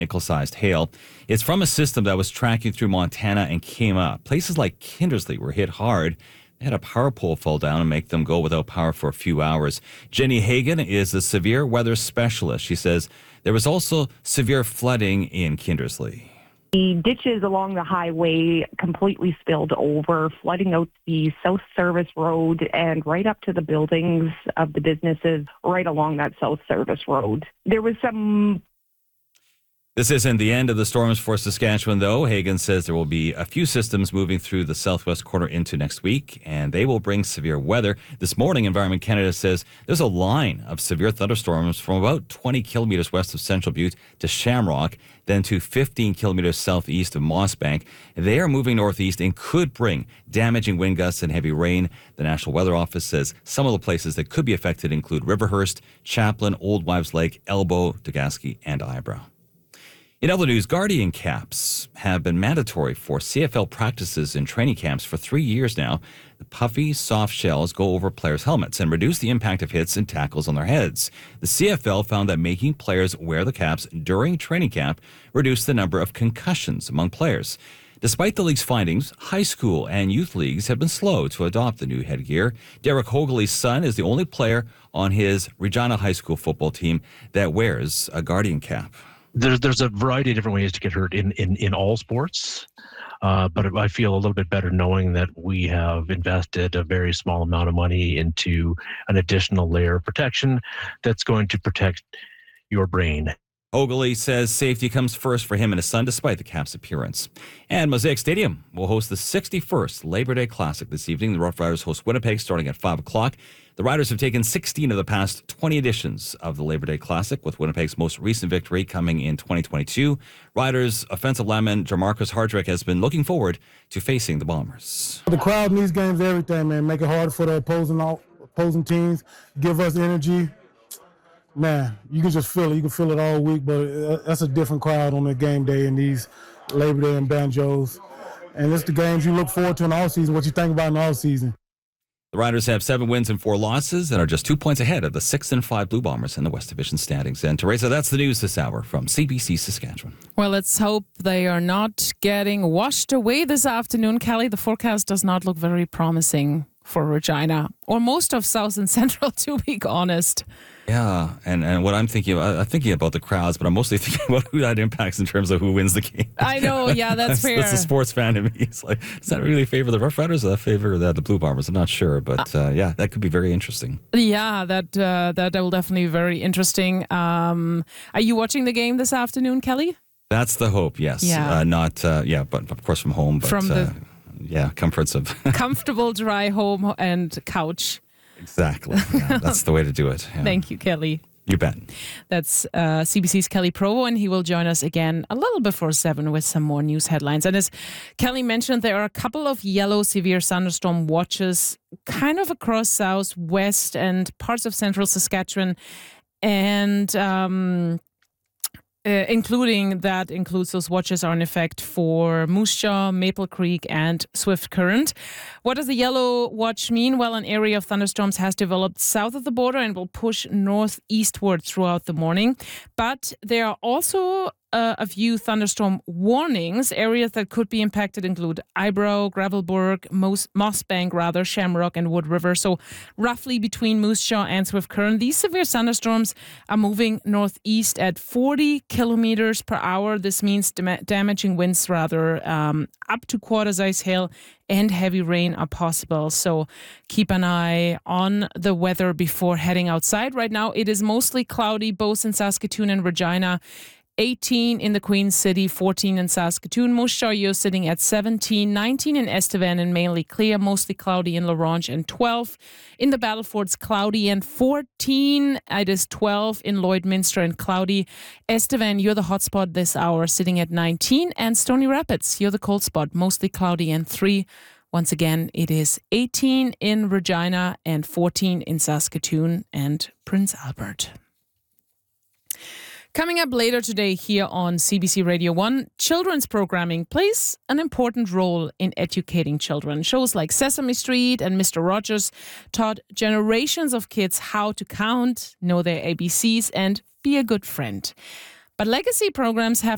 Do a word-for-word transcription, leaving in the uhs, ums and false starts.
nickel-sized hail. It's from a system that was tracking through Montana and came up. Places like Kindersley were hit hard. They had a power pole fall down and make them go without power for a few hours. Jenny Hagan is a severe weather specialist. She says there was also severe flooding in Kindersley. The ditches along the highway completely spilled over, flooding out the South Service Road and right up to the buildings of the businesses right along that South Service Road. There was some... This isn't the end of the storms for Saskatchewan, though. Hagan says there will be a few systems moving through the southwest corner into next week, and they will bring severe weather. This morning, Environment Canada says there's a line of severe thunderstorms from about twenty kilometers west of Central Butte to Shamrock, then to fifteen kilometers southeast of Mossbank. They are moving northeast and could bring damaging wind gusts and heavy rain. The National Weather Office says some of the places that could be affected include Riverhurst, Chaplin, Old Wives Lake, Elbow, Degasky, and Eyebrow. In other news, Guardian caps have been mandatory for C F L practices and training camps for three years now. The puffy, soft shells go over players' helmets and reduce the impact of hits and tackles on their heads. The C F L found that making players wear the caps during training camp reduced the number of concussions among players. Despite the league's findings, high school and youth leagues have been slow to adopt the new headgear. Derek Hogley's son is the only player on his Regina High School football team that wears a Guardian cap. There's there's a variety of different ways to get hurt in, in, in all sports, uh, but I feel a little bit better knowing that we have invested a very small amount of money into an additional layer of protection that's going to protect your brain. Ogley says safety comes first for him and his son, despite the cap's appearance. And Mosaic Stadium will host the sixty-first Labor Day Classic this evening. The Rough Riders host Winnipeg starting at five o'clock. The Riders have taken sixteen of the past twenty editions of the Labor Day Classic, with Winnipeg's most recent victory coming in twenty twenty-two. Riders offensive lineman Jamarcus Hardrick has been looking forward to facing the Bombers. The crowd in these games, everything, man. Make it hard for the opposing opposing teams, give us energy. Man, you can just feel it. You can feel it all week, but that's a different crowd on the game day in these Labor Day and banjos. And it's the games you look forward to in the offseason, what you think about in the offseason. The Riders have seven wins and four losses and are just two points ahead of the six and five Blue Bombers in the West Division standings. And Teresa, that's the news this hour from C B C Saskatchewan. Well, let's hope they are not getting washed away this afternoon, Kelly. The forecast does not look very promising for Regina, or most of South and Central, to be honest. Yeah, and, and what I'm thinking about, I'm thinking about the crowds, but I'm mostly thinking about who that impacts in terms of who wins the game. I know, yeah, that's, that's fair. That's a sports fan to me. It's like, does that really favor the Rough Riders or that favor the, the Blue Bombers? I'm not sure, but uh, yeah, that could be very interesting. Yeah, that uh, that will definitely be very interesting. Um, are you watching the game this afternoon, Kelly? That's the hope, yes. Yeah. Uh, not, uh, yeah, but of course from home. But, from the uh, yeah, comforts of comfortable, dry home and couch. Exactly. Yeah, that's the way to do it. Yeah. Thank you, Kelly. You bet. That's uh, C B C's Kelly Provo, and he will join us again a little before seven with some more news headlines. And as Kelly mentioned, there are a couple of yellow severe thunderstorm watches kind of across southwest and parts of central Saskatchewan, and um, Uh, including that includes those watches are in effect for Moose Jaw, Maple Creek, and Swift Current. What does the yellow watch mean? Well, an area of thunderstorms has developed south of the border and will push northeastward throughout the morning. But there are also uh, a few thunderstorm warnings. Areas that could be impacted include Eyebrow, Gravelburg, Moss, Mossbank, rather, Shamrock, and Wood River. So roughly between Moose Jaw and Swift Current. These severe thunderstorms are moving northeast at forty kilometers per hour. This means dam- damaging winds, rather, um, up to quarter-size hail and heavy rain are possible. So keep an eye on the weather before heading outside. Right now, it is mostly cloudy, both in Saskatoon and Regina. eighteen in the Queen City, fourteen in Saskatoon. Moose Jaw, you're sitting at seventeen, nineteen in Estevan and mainly clear, mostly cloudy in La Ronge, and twelve. In the Battlefords, cloudy and fourteen. It is twelve in Lloydminster and cloudy. Estevan, you're the hotspot this hour, sitting at nineteen. And Stony Rapids, you're the cold spot, mostly cloudy and three. Once again, it is eighteen in Regina and fourteen in Saskatoon and Prince Albert. Coming up later today here on C B C Radio one, children's programming plays an important role in educating children. Shows like Sesame Street and Mister Rogers taught generations of kids how to count, know their A B Cs, and be a good friend. But legacy programs have